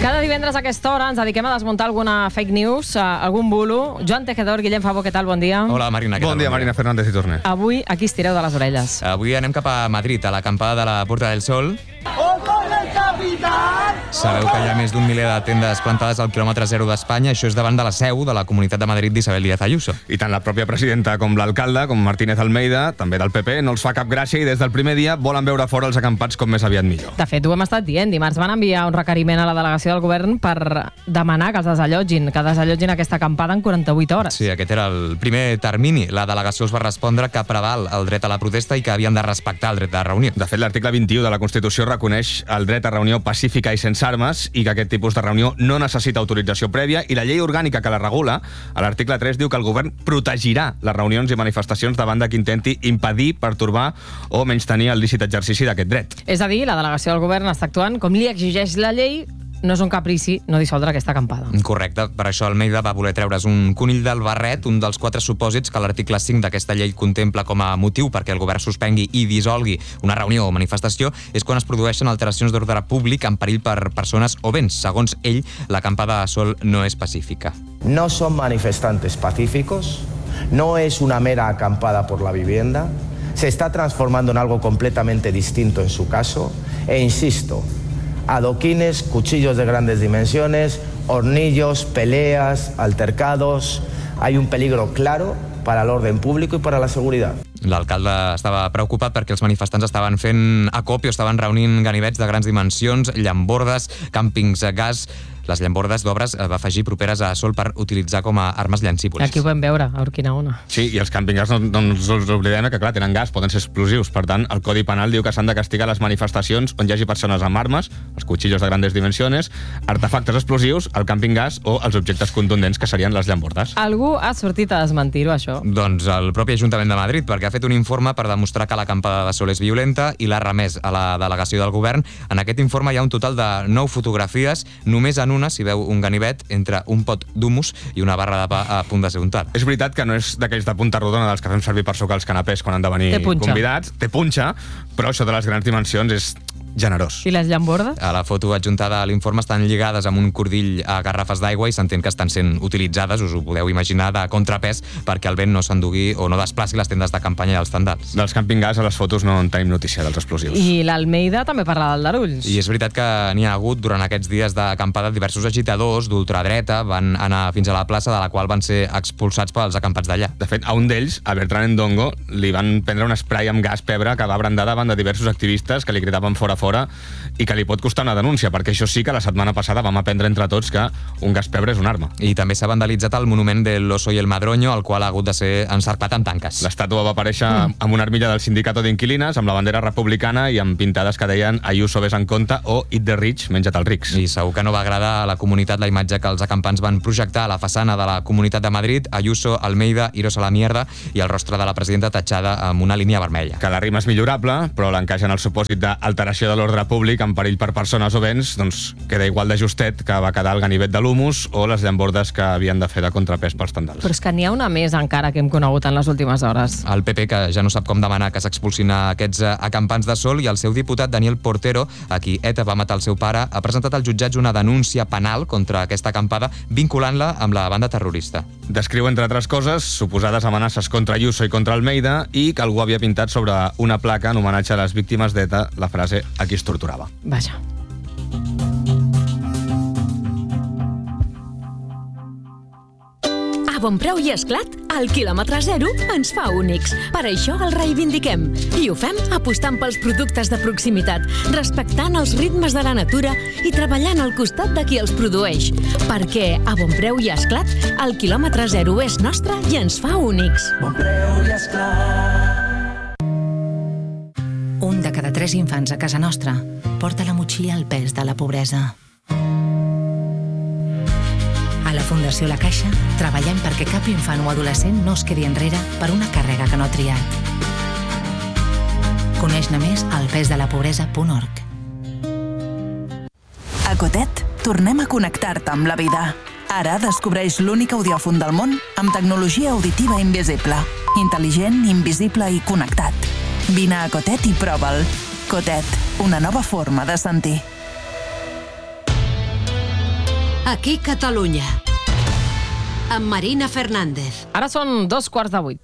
Cada divendres a aquesta hora ens dediquem a desmuntar alguna fake news, algun bulo. Joan Tejedor, Guillem Fabó, què tal? Bon dia. Hola, Marina. Bon dia, Marina Fernández i Torner. Avui, aquí estireu de les orelles. Avui anem cap a Madrid, a l'acampada de la Puerta del Sol. Sabeu que hi ha més d'un miler de tendes plantades al quilòmetre zero d'Espanya. Això és davant de la seu de la Comunitat de Madrid d'Isabel Díaz Ayuso. I tant la pròpia presidenta com l'alcalde, com Martínez Almeida, també del PP, no els fa cap gràcia i des del primer dia volen veure fora els acampats com més aviat millor. De fet, ho hem estat dient. Dimarts van enviar un requeriment a la delegació del govern per demanar que els desallotgin, aquesta acampada en 48 hores. Sí, aquest era el primer termini. La delegació els va respondre que preval el dret a la protesta i que havien de respectar el dret de reunió. De fet, l'article 21 de la Constitució reconeix el dret a reunió pacífica i sense armes i que aquest tipus de reunió no necessita autorització prèvia, i la llei orgànica que la regula, a l'article 3, diu que el govern protegirà les reunions i manifestacions davant de qui intenti impedir, pertorbar o menystenir el lícit exercici d'aquest dret. És a dir, la delegació del govern està actuant com li exigeix la llei. No és un caprici no dissoldre aquesta acampada. Correcte. Per això Almeida va voler treure's un conill del barret, un dels 4 supòsits que l'article 5 d'aquesta llei contempla com a motiu perquè el govern suspengui i dissolgui una reunió o manifestació, és quan es produeixen alteracions d'ordre públic en perill per persones o béns. Segons ell, l'acampada de Sol no és pacífica. No son manifestantes pacíficos, no es una mera acampada por la vivienda, se está transformando en algo completamente distinto en su caso, e insisto, adoquines, cuchillos de grandes dimensiones, hornillos, peleas, altercados. Hay un peligro claro para el orden público y para la seguridad. L'alcalde estava preocupat perquè els manifestants estaven fent acopio, estaven reunint ganivets de grans dimensions, llambordes, càmpings a gas. Les llambordes d'obres, va afegir, properes a Sol per utilitzar com a armes llancívoles. Aquí ho vam veure, a Urquinaona. Sí, i els càmping-gas no ens oblidem que, clar, tenen gas, poden ser explosius. Per tant, el Codi Penal diu que s'han de castigar les manifestacions on hi hagi persones amb armes, els cuchillos de grandes dimensiones, artefactes explosius, el càmping-gas o els objectes contundents, que serien les llambordes. Algú ha sortit a desmentir-ho, això? Doncs el propi Ajuntament de Madrid, perquè ha fet un informe per demostrar que l'acampada de Sol és violenta i l'ha remès a la delegació del govern. En aquest informe hi ha un total de 9 fotografies, només en una s'hi veu un ganivet entre un pot d'humus i una barra de pa a punt de ser untat. És veritat que no és d'aquells de punta rodona dels que fem servir per sucar els canapés quan han de venir convidats. Té punxa, però això de les grans dimensions és generós. I les llambordes? A la foto adjuntada a l'informe estan lligades amb un cordill a garrafes d'aigua i s'entén que estan sent utilitzades, us ho podeu imaginar, de contrapès perquè el vent no s'endugui o no desplaci les tendes de campanya i els tendals. Dels càmping-gas a les fotos no en tenim notícia, dels explosius. I l'Almeida també parla d'aldarulls. I és veritat que n'hi ha hagut durant aquests dies d'acampada diversos agitadors d'ultradreta, van anar fins a la plaça, de la qual van ser expulsats pels acampats d'allà. De fet, a un d'ells, a Bertran Endongo, li van prendre un spray amb gas pebre que va brandar davant de diversos activistes que li critaven fora i que li pot costar una denúncia, perquè això sí que la setmana passada vam aprendre entre tots que un gas pebre és una arma. I també s'ha vandalitzat el monument de l'Oso i el Madroño, el qual ha hagut de ser encerclat amb tanques. L'estàtua va aparèixer amb una armilla del Sindicato d'Inquilines, amb la bandera republicana i amb pintades que deien Ayuso ves en compte o Eat the Rich, menja't els rics. I segur que no va agradar a la comunitat la imatge que els acampants van projectar a la façana de la Comunitat de Madrid, Ayuso, Almeida, iros a la mierda, i el rostre de la presidenta tatxada amb una línia vermella. Que la rima és millorable, però l'encaixa en el supòsit d'alteració de l'ordre públic en perill per persones o béns, doncs queda igual de justet que va quedar el ganivet de l'humus o les llambordes que havien de fer de contrapès pels tendals. Però és que n'hi ha una més encara que hem conegut en les últimes hores. El PP, que ja no sap com demanar que s'expulsin aquests acampants de Sol, i el seu diputat Daniel Portero, a qui ETA va matar el seu pare, ha presentat als jutjats una denúncia penal contra aquesta acampada, vinculant-la amb la banda terrorista. Descriu, entre altres coses, suposades amenaces contra Ayuso i contra Almeida i que algú havia pintat sobre una placa en homenatge a les víctimes d'ETA la frase "a qui es torturava". Vaja. A Bonpreu i Esclat, el quilòmetre zero ens fa únics. Per això el reivindiquem. I ho fem apostant pels productes de proximitat, respectant els ritmes de la natura i treballant al costat de qui els produeix. Perquè a Bonpreu i Esclat, el quilòmetre zero és nostre i ens fa únics. Bonpreu i Esclat. Un de cada 3 infants a casa nostra porta a la motxilla el pes de la pobresa. A la Fundació La Caixa treballem perquè cap infant o adolescent no es quedi enrere per una càrrega que no ha triat. Coneix-ne més al pesdelapobresa.org. A Cotet tornem a connectar-te amb la vida. Ara descobreix l'únic audiòfon del món amb tecnologia auditiva invisible. Intel·ligent, invisible i connectat. Vine a Cotet i prova'l. Cotet, una nova forma de sentir. Aquí Catalunya. Amb Marina Fernández. Ara són 7:15.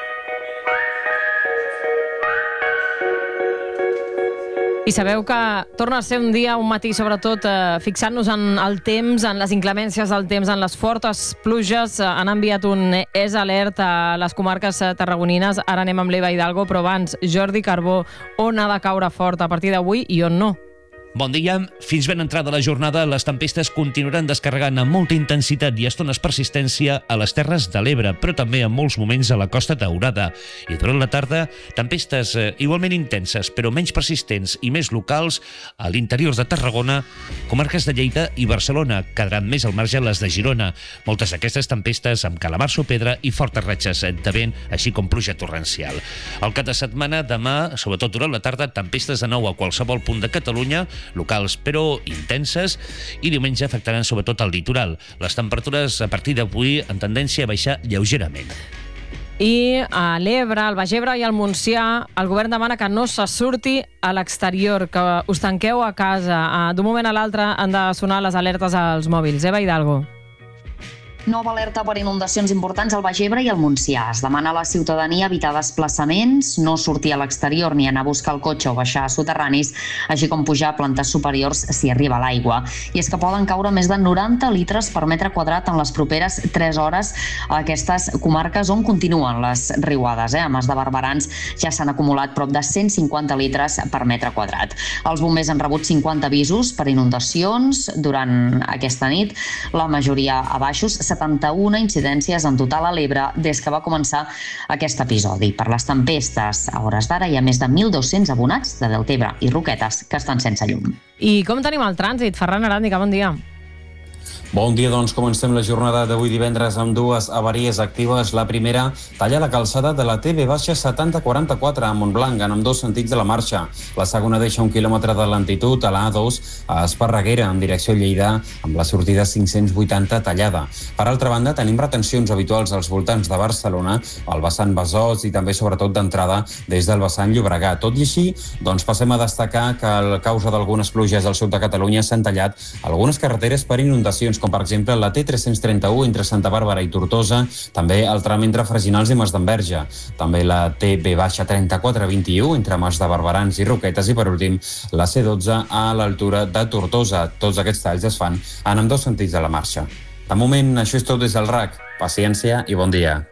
I sabeu que torna a ser un dia, un matí, sobretot fixant-nos en el temps, en les inclemències del temps, en les fortes pluges. Han enviat un ES alert a les comarques tarragonines. Ara anem amb l'Eva Hidalgo, però abans, Jordi Carbó, on ha de caure fort a partir d'avui i on no? Bon dia. Fins ben entrada la jornada, les tempestes continuaran descarregant amb molta intensitat i estones persistència a les Terres de l'Ebre, però també en molts moments a la Costa Daurada. I durant la tarda, tempestes igualment intenses, però menys persistents i més locals a l'interior de Tarragona, comarques de Lleida i Barcelona. Quedaran més al marge les de Girona. Moltes d'aquestes tempestes amb calamars o pedra i fortes ratxes de vent, així com pluja torrencial. Al cap de setmana, demà, sobretot durant la tarda, tempestes de nou a qualsevol punt de Catalunya, locals però intenses, i diumenge afectaran sobretot el litoral. Les temperatures a partir d'avui en tendència a baixar lleugerament. I a l'Ebre, al Baix Ebre i al Montsià, el govern demana que no se surti a l'exterior, que us tanqueu a casa. D'un moment a l'altre han de sonar les alertes als mòbils. Eva Hidalgo. Nova alerta per inundacions importants al Baix Ebre i al Montsià. Es demana a la ciutadania evitar desplaçaments, no sortir a l'exterior ni anar a buscar el cotxe o baixar a soterranis, així com pujar a plantes superiors si arriba l'aigua. I és que poden caure més de 90 litres per metre quadrat en les properes 3 hores a aquestes comarques on continuen les riuades. A Mas de Barberans ja s'han acumulat prop de 150 litres per metre quadrat. Els bombers han rebut 50 avisos per inundacions durant aquesta nit, la majoria a baixos, 71 incidències en total a l'Ebre des que va començar aquest episodi. Per les tempestes, a hores d'ara hi ha més de 1.200 abonats de Deltebre i Roquetes que estan sense llum. I com tenim el trànsit? Ferran Aràndiga, bon dia. Bon dia, doncs comencem la jornada d'avui divendres amb dues avaries actives. La primera talla la calçada de la TB-7044 a Montblanc, en ambdós sentits de la marxa. La segona deixa 1 quilòmetre de lentitud a la A2 a Esparreguera, en direcció Lleida, amb la sortida 580 tallada. Per altra banda, tenim retencions habituals als voltants de Barcelona, al vessant Besòs i també, sobretot, d'entrada des del vessant Llobregat. Tot i així, doncs passem a destacar que a causa d'algunes pluges al sud de Catalunya s'han tallat algunes carreteres per inundacions, com per exemple la T331 entre Santa Bàrbara i Tortosa, també el tram entre Freginals i Masdenverge, també la TB-3421 entre Mas de Barberans i Roquetes i, per últim, la C12 a l'altura de Tortosa. Tots aquests talls es fan en ambdós sentits de la marxa. De moment, això és tot des del RAC. Paciència i bon dia.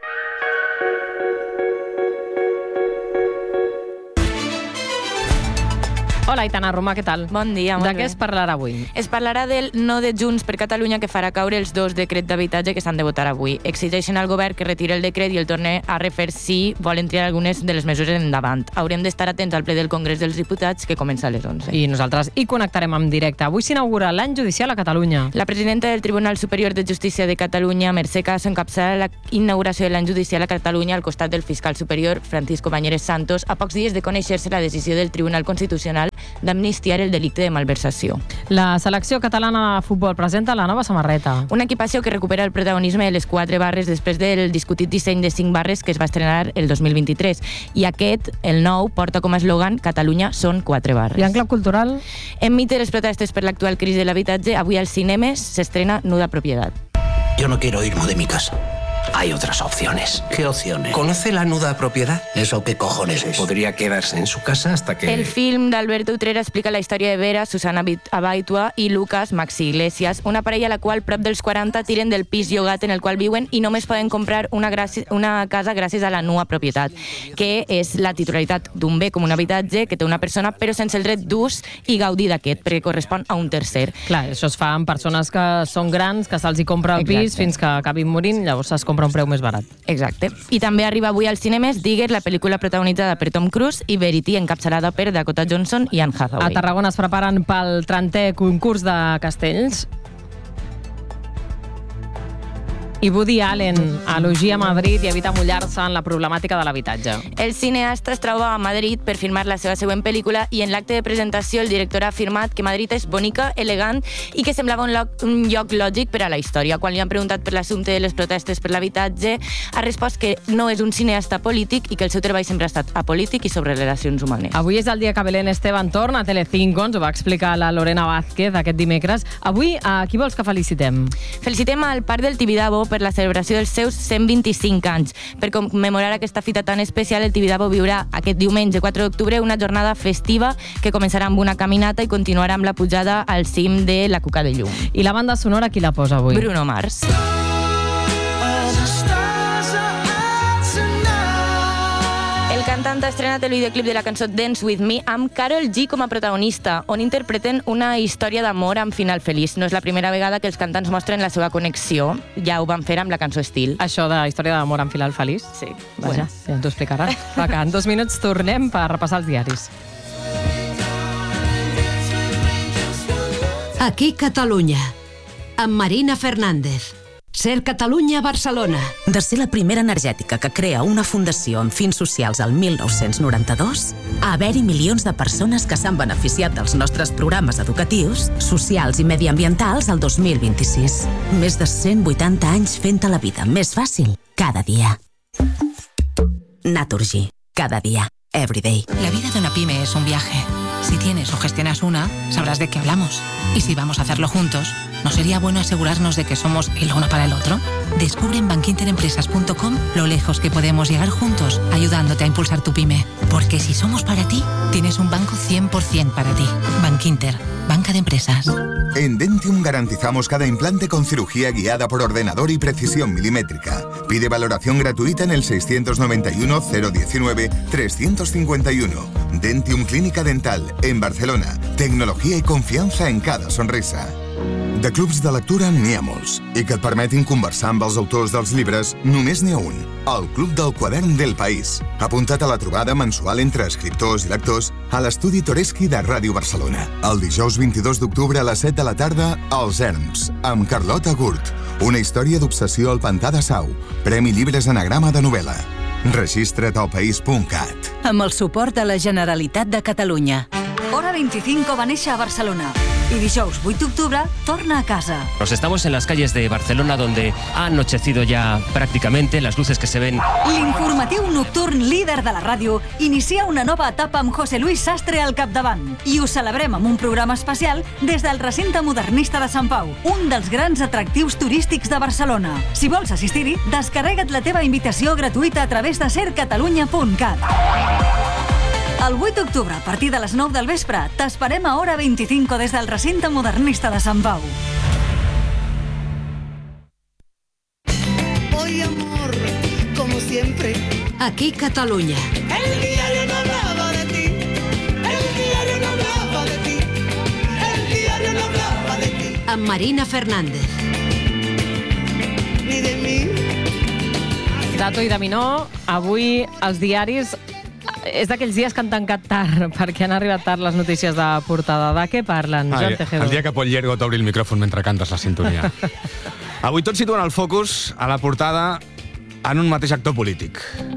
Hola, Aitana Romà, què tal? Bon dia, molt bé. De què es parlarà avui? Es parlarà del no de Junts per Catalunya que farà caure els 2 decrets d'habitatge que s'han de votar avui. Exigeixen al govern que retiri el decret i el torni a refer si volen triar algunes de les mesures endavant. Haurem d'estar atents al ple del Congrés dels Diputats que comença a les 11. I nosaltres hi connectarem en directe. Avui s'inaugura l'any judicial a Catalunya. La presidenta del Tribunal Superior de Justícia de Catalunya, Mercè Caso, encapçala la inauguració de l'any judicial a Catalunya al costat del fiscal superior, Francisco Bañeres Santos, a pocs dies de conèixer-se la decisió del Tribunal Constitucional d'amnistiar el delicte de malversació. La selecció catalana de futbol presenta la nova samarreta. Una equipació que recupera el protagonisme de les 4 barres després del discutit disseny de 5 barres que es va estrenar el 2023. I aquest, el nou, porta com a eslògan Catalunya són 4 barres. I en clau cultural? Enmig de les protestes per l'actual crisi de l'habitatge, avui als cinemes s'estrena Nuda Propiedad. Yo no quiero irme de mi casa. Hay otras opciones. ¿Qué opciones? ¿Conoce la nuda propiedad? ¿Eso qué cojones es? Podría quedarse en su casa hasta que... El film d'Alberto Utrera explica la història de Vera, Susana Abaitua i Lucas Maxi Iglesias, una parella a la qual prop dels 40 tiren del pis llogat en el qual viuen i només poden comprar una casa gràcies a la nua propietat, que és la titularitat d'un bé com un habitatge que té una persona però sense el dret d'ús i gaudir d'aquest, perquè correspon a un tercer. Clar, això es fa amb persones que són grans, que se'ls hi compra el pis fins que acabin morint, llavors es compra un preu més barat. Exacte. I també arriba avui als cinemes Digger, la pel·lícula protagonitzada per Tom Cruise, i Verity, encapçalada per Dakota Johnson i Anne Hathaway. A Tarragona es preparen pel 30è concurs de castells. I Woody Allen elogia Madrid i evita mullar-se en la problemàtica de l'habitatge. El cineasta es troba a Madrid per filmar la seva següent pel·lícula i en l'acte de presentació el director ha afirmat que Madrid és bonica, elegant i que semblava un lloc lògic per a la història. Quan li han preguntat per l'assumpte de les protestes per l'habitatge, ha respost que no és un cineasta polític i que el seu treball sempre ha estat apolític i sobre relacions humanes. Avui és el dia que Belén Esteban torna a Telecinco, ens ho va explicar la Lorena Vázquez aquest dimecres. Avui, a qui vols que felicitem? Felicitem al Parc del Tibidabo per la celebració dels seus 125 anys. Per commemorar aquesta fita tan especial, el Tibidabo viurà aquest diumenge 4 d'octubre una jornada festiva que començarà amb una caminata i continuarà amb la pujada al cim de la Cuca de Llum. I la banda sonora qui la posa avui? Bruno Mars. El cantant ha estrenat el videoclip de la cançó Dance With Me amb Karol G com a protagonista, on interpreten una història d'amor amb final feliç. No és la primera vegada que els cantants mostren la seva connexió. Ja ho van fer amb la cançó Estil. Això de història d'amor amb final feliç? Sí. Vaja, ja ens ho explicaràs. Va, que en 2 minuts tornem per repassar els diaris. Aquí Catalunya, amb Marina Fernández. Ser Catalunya Barcelona. De ser la primera energètica que crea una fundació amb fins socials al 1992, a haver-hi milions de persones que s'han beneficiat dels nostres programes educatius, socials i mediambientals al 2026. Més de 180 anys fent la vida més fàcil cada dia. Naturgy. Cada día. Everyday. La vida de una pyme es un viaje. Si tienes o gestionas una, sabrás de qué hablamos. Y si vamos a hacerlo juntos, ¿no sería bueno asegurarnos de que somos el uno para el otro? Descubre en bankinterempresas.com lo lejos que podemos llegar juntos, ayudándote a impulsar tu pyme. Porque si somos para ti, tienes un banco 100% para ti. Bankinter, banca de empresas. En Dentium garantizamos cada implante con cirugía guiada por ordenador y precisión milimétrica. Pide valoración gratuita en el 691 019 351. Dentium Clínica Dental, en Barcelona. Tecnologia i confiança en cada sonrisa. De clubs de lectura n'hi ha molts, i que et permetin conversar amb els autors dels llibres només n'hi ha un, el Club del Quadern del País. Apunta't a la trobada mensual entre escriptors i lectors a l'estudi Toreschi de Ràdio Barcelona. El dijous 22 d'octubre a les 7 de la tarda, Els Erms, amb Carlota Gurt. Una història d'obsessió al Pantà de Sau. Premi Llibres Anagrama de novel·la. Registra't al país.cat. Amb el suport de la Generalitat de Catalunya. Hora 25 va néixer a Barcelona y dijous 8 d'octubre torna a casa. Nos estamos en las calles de Barcelona donde ha anochecido ya prácticamente, las luces que se ven. L'informatiu nocturn líder de la ràdio inicia una nova etapa amb José Luis Sastre al capdavant i ho celebrem amb un programa especial des del recinte modernista de Sant Pau, un dels grans atractius turístics de Barcelona. Si vols assistir-hi, descarrega't la teva invitació gratuïta a través de sercatalunya.cat. El 8 d'octubre, a partir de les 9 del vespre, t'esperem a Hora 25 des del recinte modernista de Sant Pau. Hoy amor, como siempre. Aquí Catalunya. El diario no hablaba de ti. El diario no hablaba de ti. El diario no hablaba de ti. Amb Marina Fernández. Ni de mi. Dato i Dominó, avui els diaris és d'aquells dies que han tancat tard, perquè han arribat tard les notícies de portada. De què parlen, Joan Tejedor? El dia que Pol Llergo t'obri el micròfon mentre cantes la sintonia. Avui tots situen el focus a la portada en un mateix actor polític.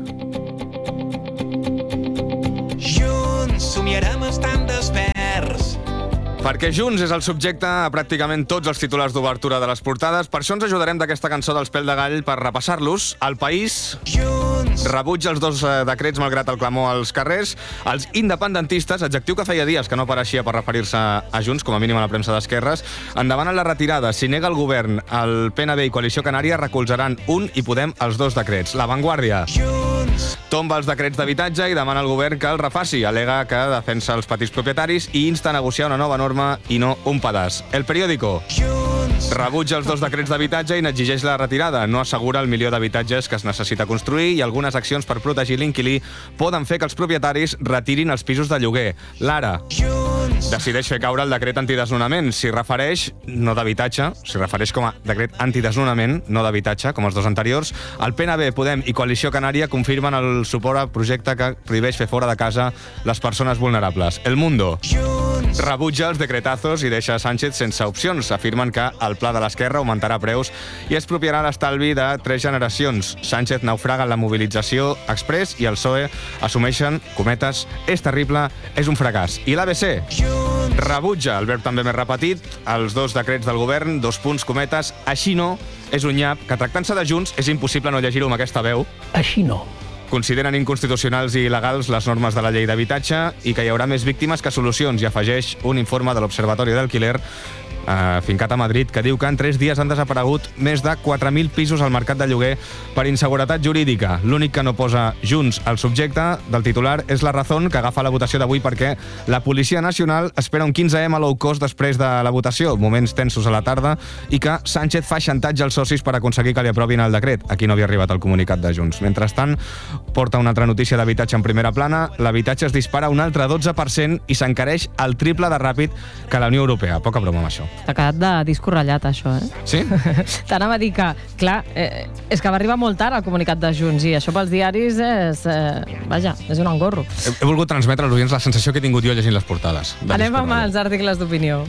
Junts somiarem estant desperts. Perquè Junts és el subjecte a pràcticament tots els titulars d'obertura de les portades. Per això ens ajudarem d'aquesta cançó dels Pèl de Gall per repassar-los. El País rebutja els 2 decrets malgrat el clamor als carrers. Els independentistes, adjectiu que feia dies que no apareixia per referir-se a Junts, com a mínim a la premsa d'esquerres, endavant en la retirada. Si nega el govern, el PNB i Coalició Canària recolzaran un i Podem els 2 decrets. La Vanguardia tomba els decrets d'habitatge i demana al govern que el refaci. Alega que defensa els petits propietaris i insta a negociar una nova norma i no un pedaç. El Periódico rebutja els 2 decrets d'habitatge i n'exigeix la retirada. No assegura el 1 milió d'habitatges que es necessita construir i algunes accions per protegir l'inquilí poden fer que els propietaris retirin els pisos de lloguer. L'Ara decideix fer caure el decret antidesnonament. S'hi refereix, no d'habitatge, s'hi refereix com a decret antidesnonament, no d'habitatge, com els 2 anteriors. El PNB, Podem i Coalició Canària confirmen el suport al projecte que prohibeix fer fora de casa les persones vulnerables. El Mundo rebutja els decretazos i deixa Sánchez sense opcions. Afirmen que el pla de l'esquerra augmentarà preus i expropiarà l'estalvi de 3 generacions. Sánchez naufraga en la mobilització express i el PSOE assumeixen, cometes, és terrible, és un fracàs. I l'ABC rebutja, el verb també més repetit, els 2 decrets del govern, 2 punts, cometes, així no, és un nyap, que tractant-se de Junts és impossible no llegir-ho amb aquesta veu. Així no. Consideren inconstitucionals i il·legals les normes de la llei d'habitatge i que hi haurà més víctimes que solucions, i afegeix un informe de l'Observatori d'Alquiler fincat a Madrid, que diu que en 3 dies han desaparegut més de 4.000 pisos al mercat de lloguer per inseguretat jurídica. L'únic que no posa Junts al subjecte del titular és la Razón, que agafa la votació d'avui perquè la Policia Nacional espera un 15M low cost després de la votació, moments tensos a la tarda, i que Sánchez fa xantatge als socis per aconseguir que li aprovin el decret. Aquí no havia arribat el comunicat de Junts. Mentrestant, porta una altra notícia d'habitatge en primera plana. L'habitatge es dispara un altre 12% i s'encareix el triple de ràpid que la Unió Europea. Poca broma amb això. T'ha quedat de disco ratllat, això, eh? Sí? T'anava a dir que, clar, és que va arribar molt tard el comunicat de Junts i això pels diaris és... vaja, és un engorro. He volgut transmetre als oients la sensació que he tingut jo llegint les portades. Anem amb els articles d'opinió.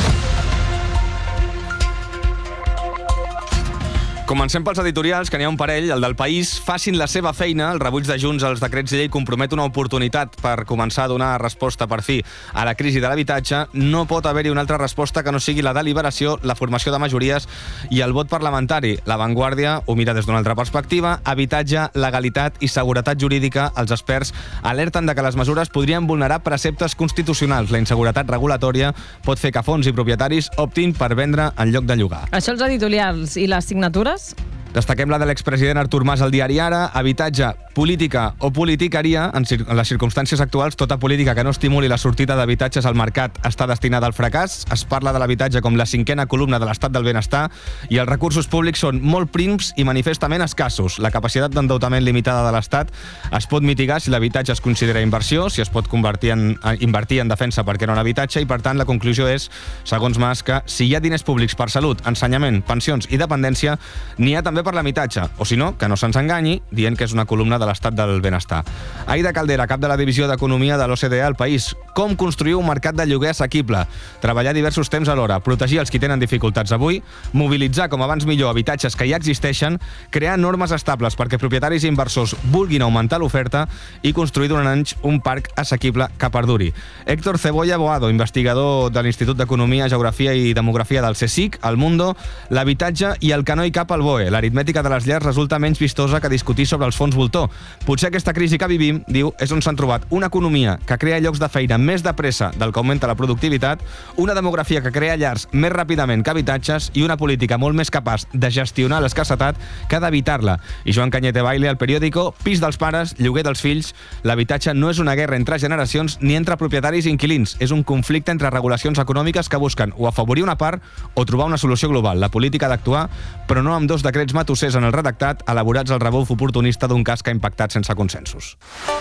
Comencem pels editorials, que n'hi ha un parell. El del País, facin la seva feina. El rebuig de Junts als decrets llei compromet una oportunitat per començar a donar resposta per fi a la crisi de l'habitatge. No pot haver-hi una altra resposta que no sigui la deliberació, la formació de majories i el vot parlamentari. La Vanguardia ho mira des d'una altra perspectiva. Habitatge, legalitat i seguretat jurídica. Els experts alerten de que les mesures podrien vulnerar preceptes constitucionals. La inseguretat regulatòria pot fer que fons i propietaris optin per vendre en lloc de llogar. Això els editorials i les signatures? Destaquem la de l'expresident Artur Mas al diari Ara. Habitatge, política o politicaria. En les circumstàncies actuals, tota política que no estimuli la sortida d'habitatges al mercat està destinada al fracàs. Es parla de l'habitatge com la 5a columna de l'estat del benestar i els recursos públics són molt prims i manifestament escassos. La capacitat d'endeutament limitada de l'estat es pot mitigar si l'habitatge es considera inversió, si es pot invertir en defensa perquè no en habitatge, i per tant la conclusió és, segons Mas, que si hi ha diners públics per salut, ensenyament, pensions i dependència, n'hi ha també per l'habitatge, o si no, que no se'ns enganyi dient que és una columna de l'estat del benestar. Aida Caldera, cap de la divisió d'Economia de l'OCDE al País. Com construir un mercat de lloguer assequible? Treballar diversos temps alhora, protegir els qui tenen dificultats avui, mobilitzar com abans millor habitatges que ja existeixen, crear normes estables perquè propietaris i inversors vulguin augmentar l'oferta i construir durant anys un parc assequible que perduri. Héctor Cebolla Boado, investigador de l'Institut d'Economia, Geografia i Demografia del CSIC, El Mundo, l'habitatge i el que no hi cap al BOE. L'aritmètica de les llars resulta menys vistosa que discutir sobre els fons voltor. Potser aquesta crisi que vivim, diu, és on s'han trobat una economia que crea llocs de feina més de pressa del que augmenta la productivitat, una demografia que crea llars més ràpidament que habitatges i una política molt més capaç de gestionar l'escassetat que d'evitar-la. I Joan Cañete Baile, al periòdico, pis dels pares, lloguer dels fills. L'habitatge no és una guerra entre generacions ni entre propietaris i inquilins. És un conflicte entre regulacions econòmiques que busquen o afavorir una part o trobar una solució global. La política ha d'actuar, però no amb 2 decrets matossers en el redactat, elaborats al rebuf oportunista d'un cas que ha impactat sense consensos.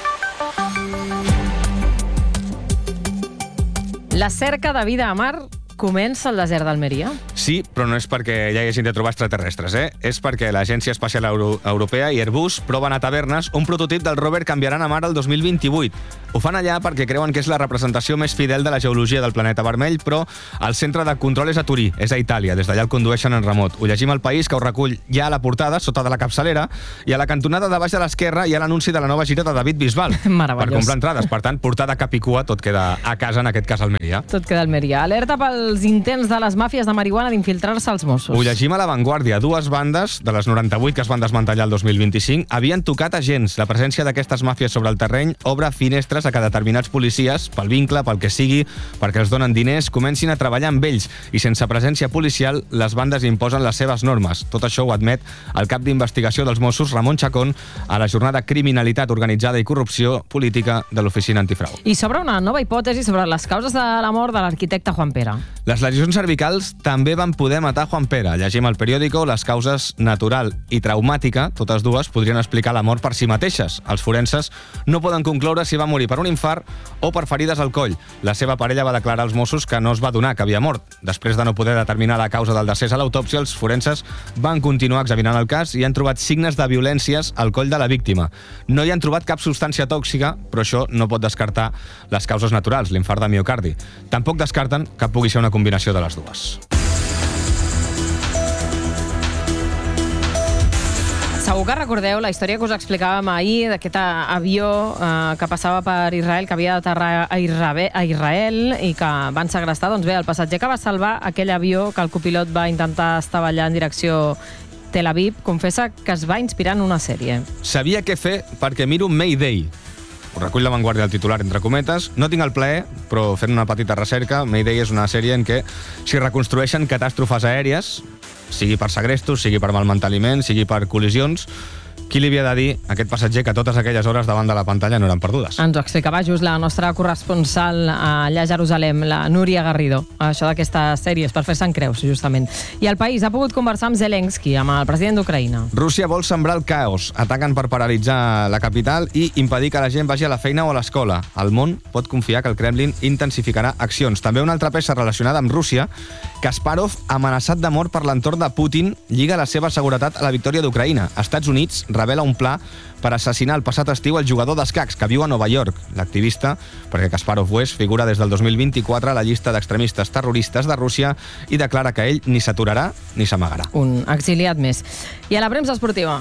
La cerca de vida a mar comença al desert d'Almeria? Sí, però no és perquè ja hi hagin de trobar extraterrestres, És perquè l'Agència Espacial Europea i Airbus proven a Tavernes un prototip del rover que enviaran a mar el 2028. Ho fan allà perquè creuen que és la representació més fidel de la geologia del planeta vermell, però el centre de control és a Turí, és a Itàlia. Des d'allà el condueixen en remot. Ho llegim al País, que ho recull ja a la portada, sota de la capçalera, i a la cantonada de baix a l'esquerra hi ha l'anunci de la nova gira de David Bisbal. Meravellós. Per comprar entrades. Per tant, portada cap i cua, tot queda a casa, en aquest cas Almeria. Tot queda a Almeria. Alerta pels intents de les màfies de marihuana d'infiltrar-se als Mossos. Ho llegim a La Vanguardia. 2 bandes, de les 98 que es van desmantellar el 2025, havien tocat agents. La presència d'aquestes màfies sobre el terreny obre finestres a que determinats policies, pel vincle, pel que sigui, perquè els donen diners, comencin a treballar amb ells. I sense presència policial, les bandes imposen les seves normes. Tot això ho admet el cap d'investigació dels Mossos, Ramon Chacón, a la jornada Criminalitat Organitzada i Corrupció Política de l'Oficina Antifrau. I s'obre una nova hipòtesi sobre les causes de la mort de l'arquitecte Juan Pere. Les lesions cervicals també van poder matar Juan Pere. Llegim al periòdico, les causes natural i traumàtica, totes dues, podrien explicar la mort per si mateixes. Els forenses no poden concloure si va morir per un infart o per ferides al coll. La seva parella va declarar als Mossos que no es va donar que havia mort. Després de no poder determinar la causa del decés a l'autòpsia, els forenses van continuar examinant el cas i han trobat signes de violències al coll de la víctima. No hi han trobat cap substància tòxica, però això no pot descartar les causes naturals, l'infart de miocardi. Tampoc descarten que pugui ser una combinació de les dues. Segur que recordeu la història que us explicàvem ahir d'aquest avió que passava per Israel, que havia d'aterrar a Israel i que van segrestar. Doncs bé, el passatger que va salvar aquell avió que el copilot va intentar estavellar en direcció Tel Aviv confessa que es va inspirar en una sèrie. Sabia què fer perquè miro Mayday. Ho recull La Vanguardia del titular, entre cometes. No tinc el plaer, però fent una petita recerca, Mayday és una sèrie en què s'hi reconstrueixen catàstrofes aèries, sigui per segrestos, sigui per malmentaliment, sigui per col·lisions. Qui li havia de dir a aquest passatger que totes aquelles hores davant de la pantalla no eren perdudes? Ens ho explicava just la nostra corresponsal allà a Jerusalem, la Núria Garrido, això d'aquestes sèries, per fer-se'n creus, justament. I el País ha pogut conversar amb Zelensky, amb el president d'Ucraïna. Rússia vol sembrar el caos. Ataquen per paralitzar la capital i impedir que la gent vagi a la feina o a l'escola. El món pot confiar que el Kremlin intensificarà accions. També una altra peça relacionada amb Rússia. Kasparov, amenaçat de mort per l'entorn de Putin, lliga la seva seguretat a la victòria d'Ucraïna. Estats Units revela un pla per assassinar el passat estiu el jugador d'escacs que viu a Nova York. L'activista, perquè Kasparov ho és, figura des del 2024 a la llista d'extremistes terroristes de Rússia i declara que ell ni s'aturarà ni s'amagarà. Un exiliat més. I a la premsa esportiva.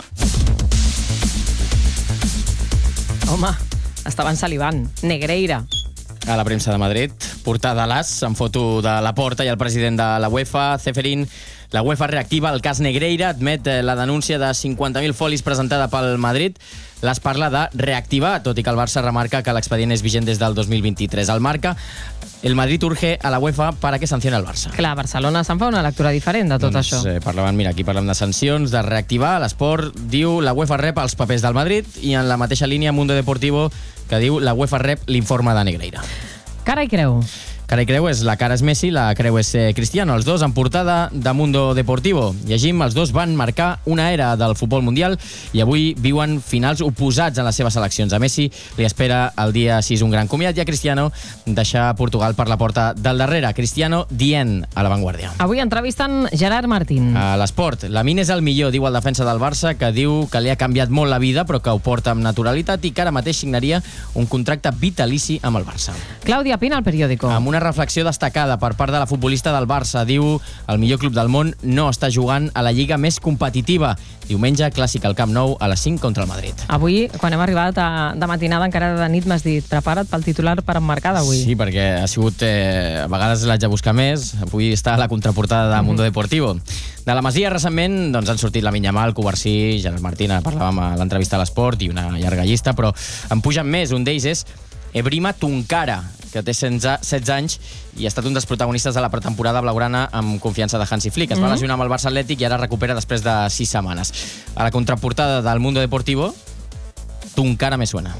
Home, estaven salivant. Negreira. A la premsa de Madrid, portada a l'As, amb foto de Laporta i el president de la UEFA, Ceferin. La UEFA reactiva el cas Negreira, admet la denúncia de 50.000 folis presentada pel Madrid. L'As parla de reactivar, tot i que el Barça remarca que l'expedient és vigent des del 2023. El Marca, el Madrid urge a la UEFA para que sancione el Barça. Clar, Barcelona se'n fa una lectura diferent de tot això. Aquí parlem de sancions, de reactivar. L'Esport diu la UEFA rep els papers del Madrid i en la mateixa línia Mundo Deportivo que diu la UEFA rep l'informe de Negreira. Cara i creu. Cara i creu és la cara és Messi, la creu és Cristiano. Els dos en portada de Mundo Deportivo. Llegim, els dos van marcar una era del futbol mundial i avui viuen finals oposats en les seves seleccions. A Messi li espera el dia 6 un gran comiat i a Cristiano deixar Portugal per la porta del darrere. Cristiano dient a La Vanguardia. Avui entrevisten Gerard Martín. A l'Esport, Lamine és el millor, diu el defensa del Barça, que diu que li ha canviat molt la vida però que ho porta amb naturalitat i que ara mateix signaria un contracte vitalici amb el Barça. Clàudia Pina, al periòdico. Amb una reflexió destacada per part de la futbolista del Barça. Diu, el millor club del món no està jugant a la lliga més competitiva. Diumenge, clàssic al Camp Nou a les 5 contra el Madrid. Avui, quan hem arribat de matinada, encara de nit, m'has dit, prepara't pel titular per emmarcar d'avui. Sí, perquè ha sigut... a vegades l'haig de buscar més. Avui està a la contraportada de Mundo Deportivo. De la Masia, recentment, doncs han sortit la Minyamal, Covarsí, Gerard Martín, parlàvem a l'entrevista a l'Esport i una llarga llista, però en pugen més. Un d'ells és Ebrima Tunkara, que té 16 anys i ha estat un dels protagonistes de la pretemporada blaugrana amb confiança de Hansi Flick. Es va lesionar amb el Barça Atlètic i ara recupera després de 6 setmanes. A la contraportada del Mundo Deportivo, Tunkara me suena.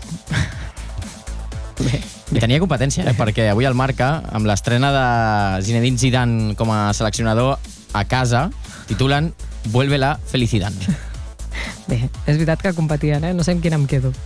I tenia competència, perquè avui el Marca, amb l'estrena de Zinedine Zidane com a seleccionador a casa, titulen Vuelve la felicidad. Bé, és veritat que competien, no sé amb quin em quedo.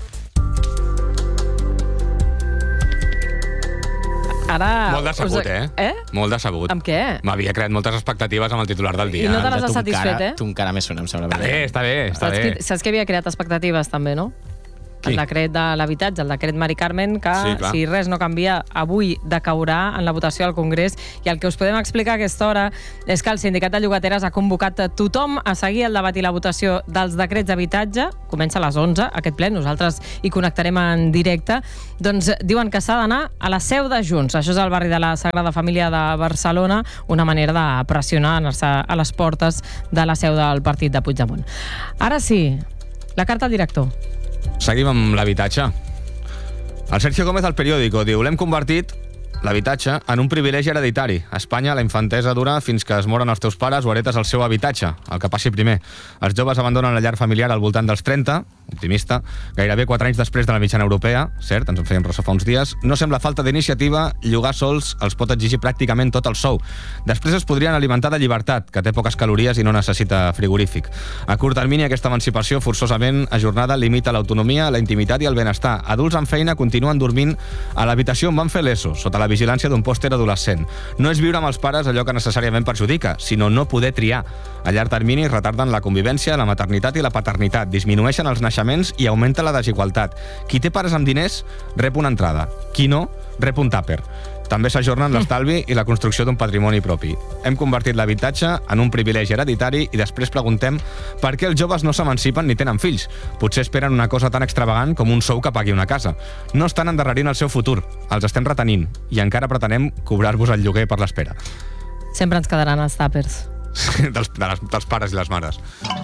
Ara... Molt decebut, Molt decebut. Amb què? M'havia creat moltes expectatives amb el titular del dia. I no te les has satisfet, Tunkara me suena, em sembla bé. Està bé. Saps que havia creat expectatives, també, no? El decret de l'habitatge, el decret Mari Carmen, que si res no canvia, avui decaurà en la votació al Congrés. I el que us podem explicar a aquesta hora és que el Sindicat de Llogateres ha convocat tothom a seguir el debat i la votació dels decrets d'habitatge. Comença a les 11, aquest ple, nosaltres hi connectarem en directe. Doncs diuen que s'ha d'anar a la seu de Junts. Això és el barri de la Sagrada Família de Barcelona, una manera de pressionar, anar-se a les portes de la seu del partit de Puigdemont. Ara sí, la carta al director. Seguim amb l'habitatge. El Sergio Gómez al periòdico diu: l'hem convertit, l'habitatge, en un privilegi hereditari. A Espanya la infantesa dura fins que es moren els teus pares o heretes el seu habitatge, el que passi primer. Els joves abandonen la llar familiar al voltant dels 30, optimista. Gairebé 4 anys després de la mitjana europea, cert, ens en fèiem ressò fa uns dies, no sembla falta d'iniciativa, llogar sols els pot exigir pràcticament tot el sou. Després es podrien alimentar de llibertat, que té poques calories i no necessita frigorífic. A curt termini, aquesta emancipació forçosament ajornada limita l'autonomia, la intimitat i el benestar. Adults amb feina continuen dormint a l'habitació on van fer l'ESO, sota la vigilància d'un pòster adolescent. No és viure amb els pares allò que necessàriament perjudica, sinó no poder triar. A llarg termini retarden la convivència, la maternitat i la paternitat, disminueixen els naixements i augmenta la desigualtat. Qui té pares amb diners rep una entrada, qui no rep un tàper. També s'ajornen l'estalvi i la construcció d'un patrimoni propi. Hem convertit l'habitatge en un privilegi hereditari i després preguntem per què els joves no s'emancipen ni tenen fills. Potser esperen una cosa tan extravagant com un sou que pagui una casa. No estan endarrerint el seu futur, els estem retenint i encara pretenem cobrar-vos el lloguer per l'espera. Sempre ens quedaran els tàpers. dels pares i les mares.